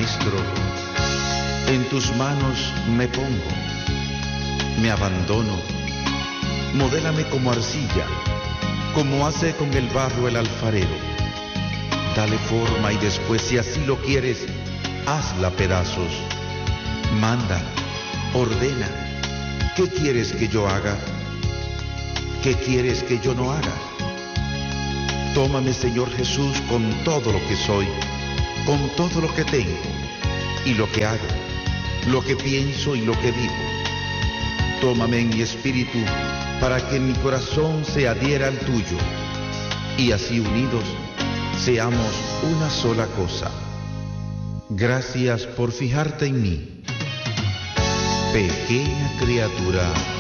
Maestro, en tus manos me pongo, me abandono, modélame como arcilla, como hace con el barro el alfarero. Dale forma y después, si así lo quieres, hazla pedazos. Manda, ordena, ¿qué quieres que yo haga? ¿Qué quieres que yo no haga? Tómame, Señor Jesús, con todo lo que soy, con todo lo que tengo y lo que hago, lo que pienso y lo que vivo. Tómame en mi espíritu para que mi corazón se adhiera al tuyo y así unidos seamos una sola cosa. Gracias por fijarte en mí, pequeña criatura